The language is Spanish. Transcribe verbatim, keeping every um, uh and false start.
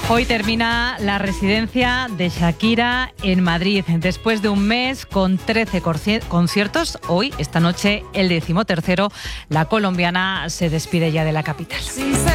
Hoy termina la residencia de Shakira en Madrid. Después de un mes con trece conciertos, hoy, esta noche, el decimotercero, la colombiana se despide ya de la capital.